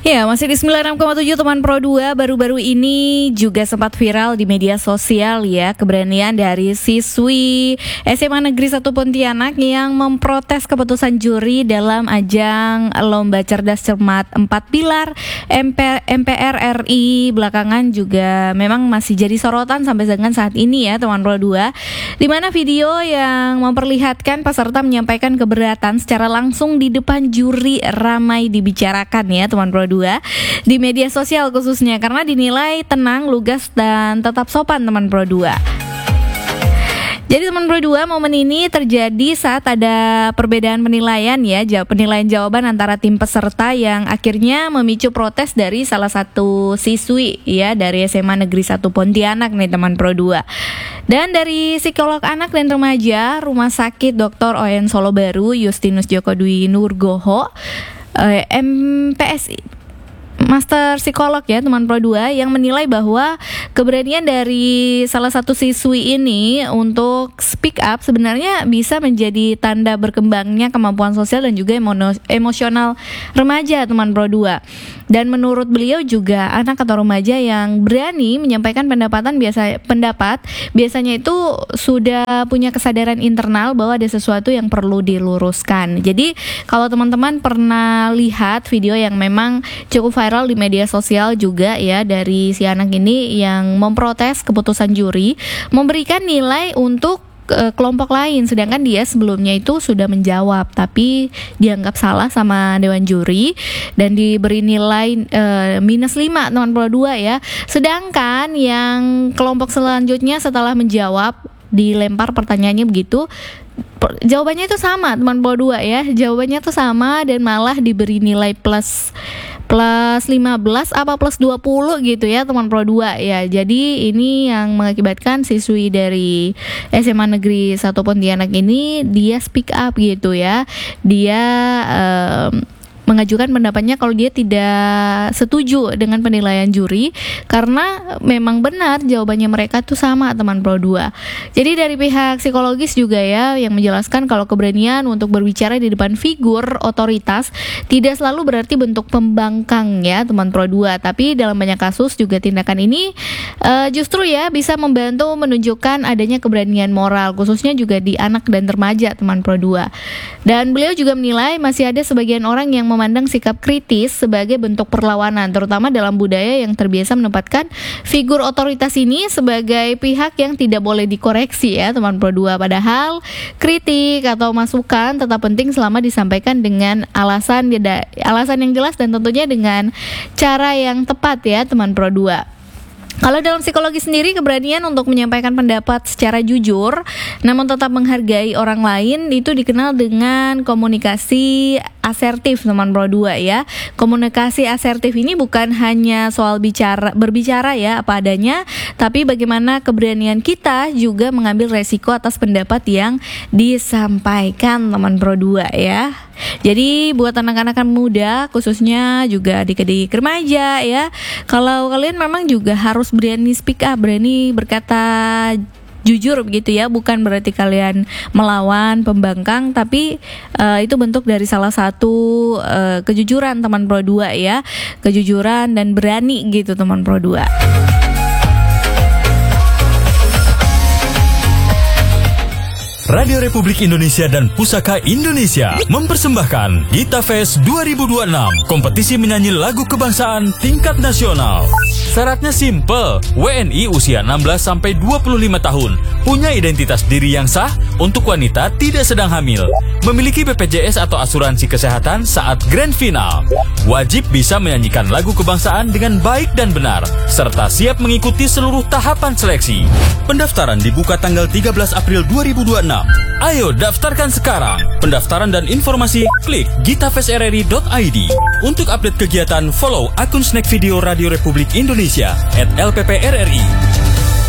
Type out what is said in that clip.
Ya, masih di 96,7 teman Pro 2. Baru-baru ini juga sempat viral di media sosial ya, keberanian dari siswi SMA Negeri 1 Pontianak yang memprotes keputusan juri dalam ajang Lomba Cerdas Cermat 4 Pilar MPR RI. Belakangan juga memang masih jadi sorotan sampai dengan saat ini ya teman Pro 2, di mana video yang memperlihatkan peserta menyampaikan keberatan secara langsung di depan juri ramai dibicarakan ya teman Pro 2 di media sosial khususnya karena dinilai tenang, lugas dan tetap sopan teman Pro 2. Jadi teman Pro 2, momen ini terjadi saat ada perbedaan penilaian ya, penilaian jawaban antara tim peserta yang akhirnya memicu protes dari salah satu siswi ya dari SMA Negeri 1 Pontianak nih teman Pro 2. Dan dari psikolog anak dan remaja Rumah Sakit Dr. Oyen Solo Baru Justinus Joko Dwi Nurgoho, MPSI Master Psikolog ya teman Pro 2, yang menilai bahwa keberanian dari salah satu siswi ini untuk speak up sebenarnya bisa menjadi tanda berkembangnya kemampuan sosial dan juga emosional remaja teman Pro 2. Dan menurut beliau juga anak atau remaja yang berani menyampaikan pendapat biasanya itu sudah punya kesadaran internal bahwa ada sesuatu yang perlu diluruskan. Jadi kalau teman-teman pernah lihat video yang memang cukup viral di media sosial juga ya dari si anak ini yang memprotes keputusan juri memberikan nilai untuk kelompok lain, sedangkan dia sebelumnya itu sudah menjawab tapi dianggap salah sama dewan juri dan diberi nilai -5 teman Pro 2 ya. Sedangkan yang kelompok selanjutnya setelah menjawab dilempar pertanyaannya begitu, jawabannya itu sama teman Pro 2 ya, jawabannya tuh sama dan malah diberi nilai plus 15 apa plus 20 gitu ya teman Pro 2 ya. Jadi ini yang mengakibatkan siswi dari SMA Negeri 1 Pontianak ini dia speak up gitu ya. Dia mengajukan pendapatnya kalau dia tidak setuju dengan penilaian juri karena memang benar jawabannya mereka tuh sama teman Pro 2. Jadi dari pihak psikologis juga ya yang menjelaskan kalau keberanian untuk berbicara di depan figur otoritas tidak selalu berarti bentuk pembangkang ya teman Pro 2, tapi dalam banyak kasus juga tindakan ini justru ya bisa membantu menunjukkan adanya keberanian moral khususnya juga di anak dan remaja teman Pro 2. Dan beliau juga menilai masih ada sebagian orang yang memandang sikap kritis sebagai bentuk perlawanan, terutama dalam budaya yang terbiasa menempatkan figur otoritas ini sebagai pihak yang tidak boleh dikoreksi ya teman Pro 2. Padahal kritik atau masukan tetap penting selama disampaikan dengan alasan yang jelas dan tentunya dengan cara yang tepat ya teman Pro 2. Kalau dalam psikologi sendiri, keberanian untuk menyampaikan pendapat secara jujur namun tetap menghargai orang lain itu dikenal dengan komunikasi asertif teman Pro 2 ya. Komunikasi asertif ini bukan hanya soal berbicara ya apa adanya, tapi bagaimana keberanian kita juga mengambil resiko atas pendapat yang disampaikan teman Pro 2 ya. Jadi buat anak-anak muda khususnya juga adik-adik remaja ya, kalau kalian memang juga harus berani speak up, berani berkata jujur begitu ya, bukan berarti kalian melawan, pembangkang, tapi itu bentuk dari salah satu kejujuran teman Pro 2 ya, kejujuran dan berani gitu teman Pro 2. Radio Republik Indonesia dan Pusaka Indonesia mempersembahkan Gita Fest 2026, kompetisi menyanyi lagu kebangsaan tingkat nasional. Syaratnya simple, WNI usia 16-25 tahun, punya identitas diri yang sah, untuk wanita tidak sedang hamil, memiliki BPJS atau asuransi kesehatan saat grand final, wajib bisa menyanyikan lagu kebangsaan dengan baik dan benar, serta siap mengikuti seluruh tahapan seleksi. Pendaftaran dibuka tanggal 13 April 2026. Ayo daftarkan sekarang. Pendaftaran dan informasi klik gitafestrri.id. Untuk update kegiatan follow akun Snack Video Radio Republik Indonesia @LPPRRI.